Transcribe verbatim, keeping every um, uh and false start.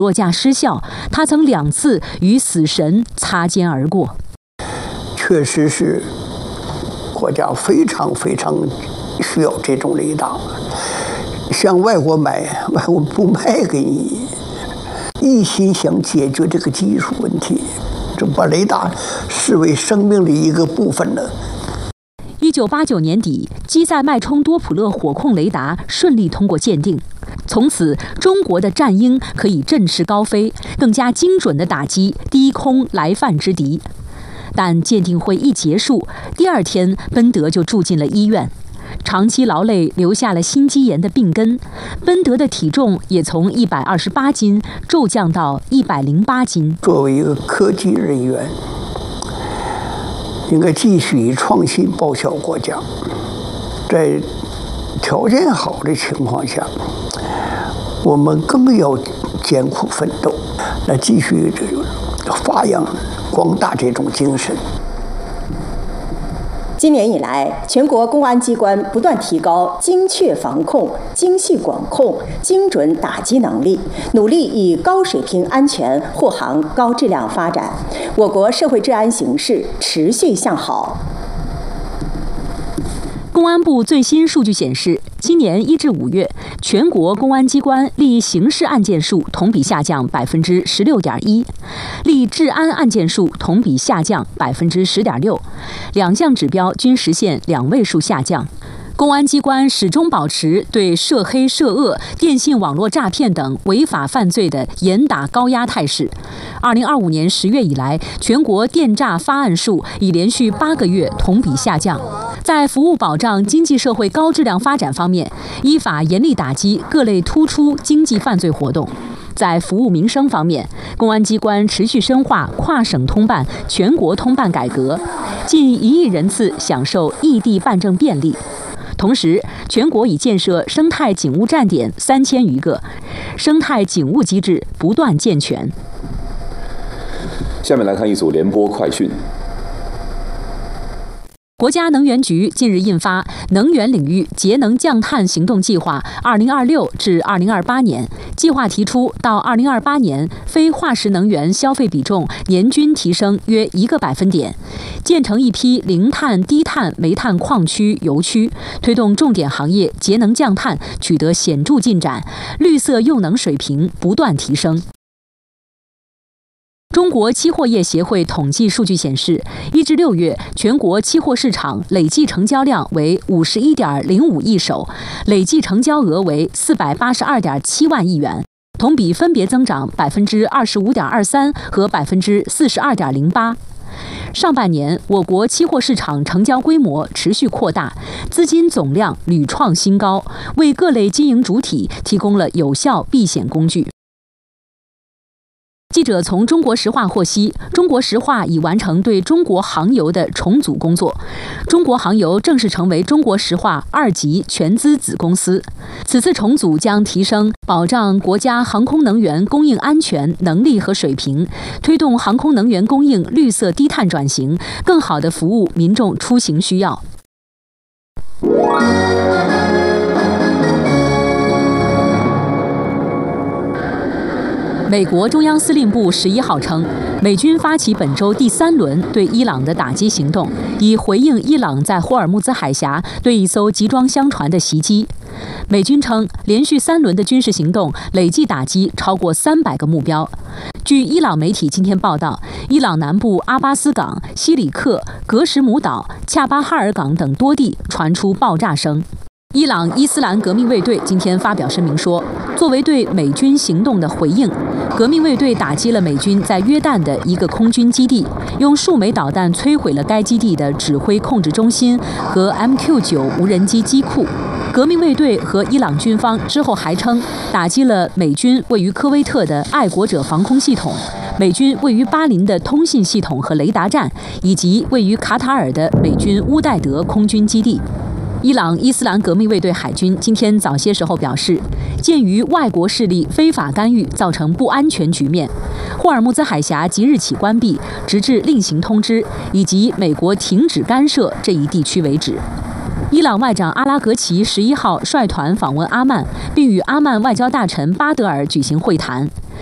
落架失效，他曾两次与死神擦肩而过。 确实是国家非常非常需要这种雷达，向外国买，外国不卖给你，一心想解决这个技术问题，就把雷达视为生命的一个部分了。 一九八九年底，基载脉冲多普勒火控雷达顺利通过鉴定。从此，中国的战鹰可以振翅高飞，更加精准地打击低空来犯之敌。但鉴定会一结束，第二天，奔德就住进了医院。长期劳累留下了心肌炎的病根，奔德的体重也从一百二十八斤骤降到一百零八斤。 作为一个科技人员，应该继续创新报效国家，在条件好的情况下，我们更要艰苦奋斗，来继续这个发扬光大这种精神。 今年以来，全国公安机关不断提高精确防控、精细管控、精准打击能力，努力以高水平安全护航高质量发展，我国社会治安形势持续向好。 公安部最新数据显示，今年一至五月，全国公安机关立刑事案件数同比下降百分之十六点一，立治安案件数同比下降百分之十点六，两项指标均实现两位数下降。公安机关始终保持对涉黑涉恶、电信网络诈骗等违法犯罪的严打高压态势。二零二五年十月以来，全国电诈发案数已连续八个月同比下降。在服务保障经济社会高质量发展方面，依法严厉打击各类突出经济犯罪活动。在服务民生方面，公安机关持续深化跨省通办、全国通办改革，近一亿人次享受异地办证便利。同时，全国已建设生态警务站点三千余个，生态警务机制不断健全。 下面来看一组联播快讯。 国家能源局近日印发《能源领域节能降碳行动计划（二零二六至二零二八年）》，计划提出，到二零二八年，非化石能源消费比重年均提升约一个百分点，建成一批零碳、低碳煤炭矿区、油区，推动重点行业节能降碳取得显著进展，绿色用能水平不断提升。中国期货业协会统计数据显示，一至六月，全国期货市场累计成交量为五十一点零五亿手，累计成交额为四百八十二点七万亿元，同比分别增长百分之二十五点二三和百分之四十二点零八。上半年，我国期货市场成交规模持续扩大，资金总量屡创新高，为各类经营主体提供了有效避险工具。记者从中国石化获悉，中国石化已完成对中国航油的重组工作，中国航油正式成为中国石化二级全资子公司。此次重组将提升保障国家航空能源供应安全能力和水平，推动航空能源供应绿色低碳转型，更好地服务民众出行需要。美国中央司令部十一号称，美军发起本周第三轮对伊朗的打击行动，以回应伊朗在霍尔木兹海峡对一艘集装箱船的袭击。美军称，连续三轮的军事行动累计打击超过三百个目标。据伊朗媒体今天报道，伊朗南部阿巴斯港、西里克、格什姆岛、恰巴哈尔港等多地传出爆炸声。伊朗伊斯兰革命卫队今天发表声明说，作为对美军行动的回应，革命卫队打击了美军在约旦的一个空军基地，用数枚导弹摧毁了该基地的指挥控制中心和 M Q 九 无人机机库。革命卫队和伊朗军方之后还称，打击了美军位于科威特的爱国者防空系统，美军位于巴林的通信系统和雷达站，以及位于卡塔尔的美军乌代德空军基地。伊朗伊斯兰革命卫队海军今天早些时候表示，鉴于外国势力非法干预造成不安全局面，霍尔木兹海峡即日起关闭，直至另行通知，以及美国停止干涉这一地区为止。伊朗外长阿拉格齐十一号率团访问阿曼，并与阿曼外交大臣巴德尔举行会谈。